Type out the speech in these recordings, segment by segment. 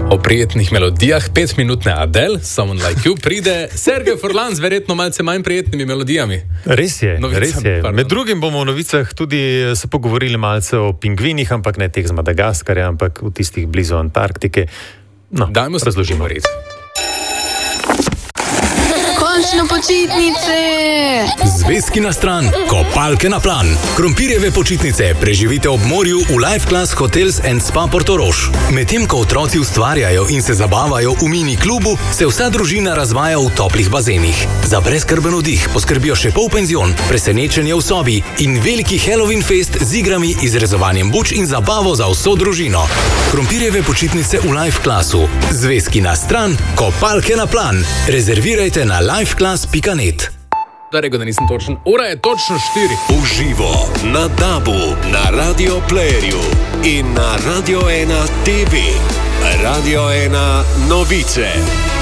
O prijetnih melodijah 5-minutne Adele, Someone Like You, pride Sergej Furlan z verjetno malce manj prijetnimi melodijami. Res je. Med drugim bomo v novicah tudi se pogovorili malce o pingvinih, ampak ne teh z Madagaskarja, ampak v tistih blizu Antarktike. No, dajmo se razložimo red. Končno počitnice! Zvezki na stran, kopalke na plan. Krompirjeve počitnice preživite ob morju v Life Class Hotels and Spa Portorož. Medtem ko otroci ustvarjajo in se zabavajo v mini klubu, se vsa družina razvaja v toplih bazenih. Za brezskrben vdih poskrbijo še polpenzion, presenečenje v sobi in veliki Halloween fest z igrami, izrezovanjem buč in zabavo za vso družino. Krompirjeve počitnice v Life Classu. Zvezki na stran, kopalke na plan. Rezervirajte na lifeclass.net. Da rego, da nisem točen. Ura je točno 4. Uživo na DAB-u, na Radio Playerju in na Radio 1 TV. Radio 1 novice.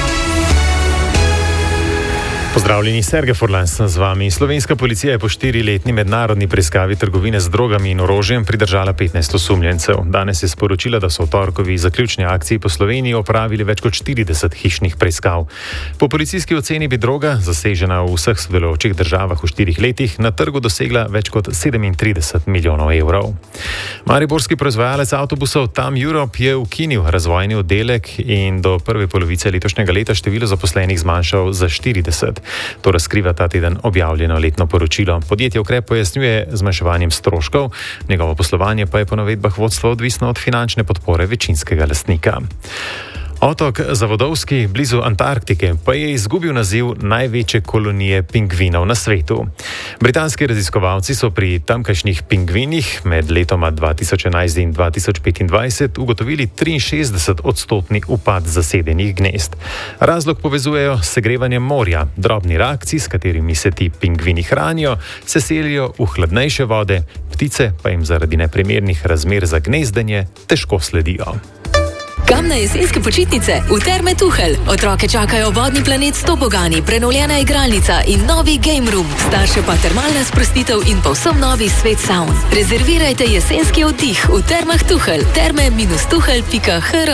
Pozdravljeni, Sergej Furlan sem z vami. Slovenska policija je po 4-letni mednarodni preiskavi trgovine z drogami in orožjem pridržala 15 osumljencev. Danes je sporočila, da so v torkovi zaključni akciji po Sloveniji opravili več kot 40 hišnih preiskav. Po policijski oceni bi droga, zasežena v vseh sodelujočih državah v 4 letih, na trgu dosegla več kot 37 milijonov evrov. Mariborski proizvajalec avtobusov Tam Europe je ukinil razvojni oddelek in do prve polovice letošnjega leta število zaposlenih zmanjšal za 40. To razkriva ta teden objavljeno letno poročilo. Podjetje ukrep pojasnjuje zmanjševanjem stroškov, njegovo poslovanje pa je po navedbah vodstva odvisno od finančne podpore večinskega lastnika. Otok Zavodovski blizu Antarktike pa je izgubil naziv največje kolonije pingvinov na svetu. Britanski raziskovalci so pri tamkajšnjih pingvinih med letoma 2011 in 2025 ugotovili 63% upad zasedenih gnezd. Razlog povezujejo s segrevanjem morja. Drobni rakci, s katerimi se ti pingvini hranijo, se selijo v hladnejše vode, ptice pa jim zaradi neprimernih razmer za gnezdenje težko sledijo. Kam na jesenske počitnice? V Terme Tuhelj. Otroke čakajo vodni planet s tobogani, prenovljena igralnica in novi game room. Starše pa termalna sprostitev in povsem novi svet saun. Rezervirajte jesenski oddih v Termah Tuhelj. terme-tuhelj.hr.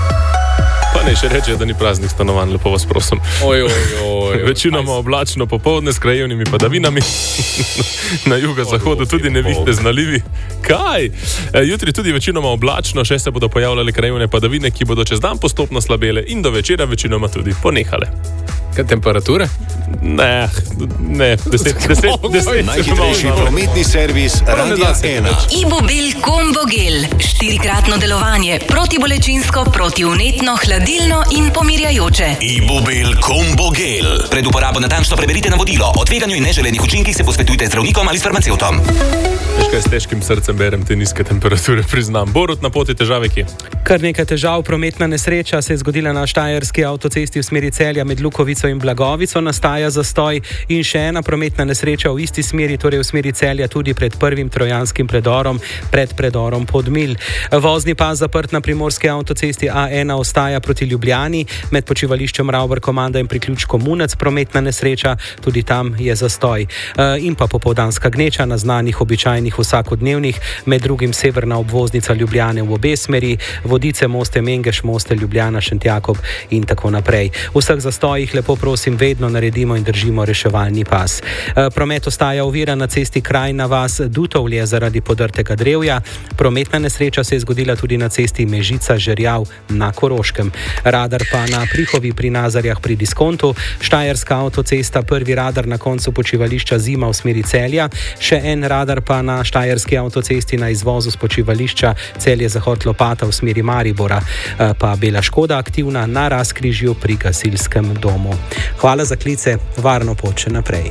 Pa ne še reče, da ni praznih stanovanj, lepo vas prosim. Večinoma oblačno popoldne s krajevnimi padavinami. Na jugozahodu tudi nevihte z nalivi. Kaj? Jutri tudi večinoma oblačno, še se bodo pojavljale krajevne padavine, ki bodo čez dan postopno slabele in do večera večinoma tudi ponehale. Kaj temperature? Ne, 10. Najhitrejši prometni servis Radia 1. Ibobil Combo Gel. 4-kratno delovanje. Protibolečinsko, protivnetno, hladilno in pomirjajoče. Ibobil Combo Gel. Pred uporabo natančno preberite navodilo. O tveganju in neželenih učinkih se posvetujte z zdravnikom ali s farmacevtom. Težko s težkim srcem berem te nizke temperature, priznam. Borut, na poti težave kje? Kar nekaj težav. Prometna nesreča se je zgodila na štajerski avtocesti v smeri Celja med Lukovico in Blagovico, nastaja zastoj in še ena prometna nesreča v isti smeri, torej v smeri Celja, tudi pred prvim trojanskim predorom, pred predorom Podmilj. Vozni pas zaprt na primorski avtocesti A1 ostaja proti Ljubljani, med počivališčem Ravbar Komanda in priključkom Munec prometna nesreča, tudi tam je zastoj. In pa popoldanska gneča na znanih običajnih vsakodnevnih, med drugim severna obvoznica Ljubljane v obe smeri, Vodice, Moste, Mengeš, Moste, Ljubljana, Šentjakob in tako naprej. V vseh zastojih lepo prosim vedno naredimo in držimo reševalni pas. Promet ostaja oviran na cesti Krajna vas Dutovlje zaradi podrtega drevja. Prometna nesreča se je zgodila tudi na cesti Mežica Žerjav na Koroškem. Radar pa na Prihovi pri Nazarjah pri Diskontu, štajerska avtocesta, prvi radar na koncu počivališča Zima v smeri Celja, še en radar pa na štajerski avtocesti na izvozu z počivališča Celje Zahod Lopata v smeri Maribora, pa Bela Škoda aktivna na razkrižju pri gasilskem domu. Hvala za klice, varno pot še naprej.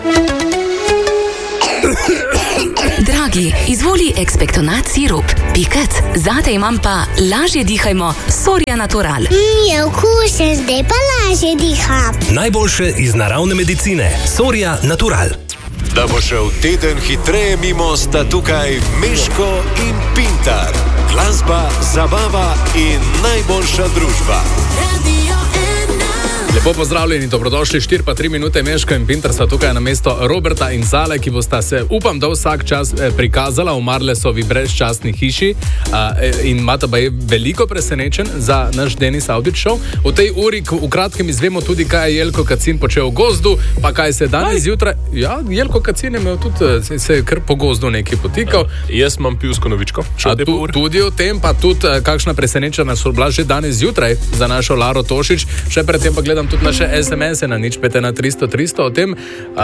Dragi, izvoli Expectonat sirup. Pikac, zate imam pa lažje dihajmo Soria Natural. Je okusen, zdaj pa lažje diham. Najboljše iz naravne medicine. Soria Natural. Da bo šel teden hitreje mimo, sta tukaj Meško in Pintar. Glasba, zabava in najboljša družba. Radio 1. Lepo pozdravljeni, dobrodošli 4-3 minute Meško in Pintersa tukaj na mesto Roberta in Zale, ki bosta se, upam, da vsak čas prikazala v Marlesovi brezčasni hiši in imata pa je veliko presenečen za naš Denis Audić show. V tej uri v kratkem izvemo tudi, kaj je Jelko Kacin počel v gozdu, pa kaj se danes zjutraj... Ja, Jelko Kacin je imel tudi, se je kar po gozdu nekaj potikal. Jaz imam pivsko novičko. Tudi o tem, pa tudi kakšna presenečenja so bila že danes zjutraj za našo Laro Tošič. Še predtem pa gledam tudi naše SMS-e na 051 300 o tem,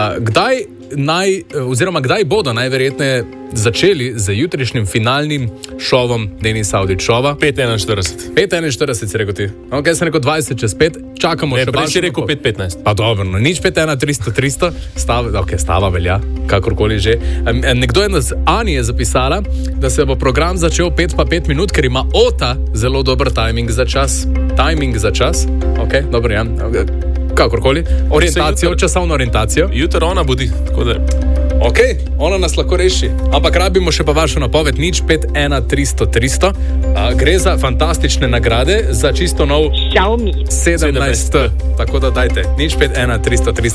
kdaj bodo najverjetneje začeli z jutrišnjim finalnim šovom Denisa Audić šova. 5:41. 5:41 si rekel ti. Ok, sem rekel 20 čez 5, čakamo še vaš. Ne, prej si rekel 5:15. Pa dobro, no, nič 5:13 stava velja, kakorkoli že. Nekdo Ani je zapisala, da se bo program začel 5:05 minut, ker ima Ota zelo dober timing za čas. Ok, dobro, ja. Kakorkoli. Orientacijo, časovno orientacijo. Jutro ona budi, tako da... Ok, ona nas lahko reši. Ampak rabimo še pa vašo napoved, 051 300. Gre za fantastične nagrade za čisto nov Xiaomi 17. Tako da dajte, 051 300.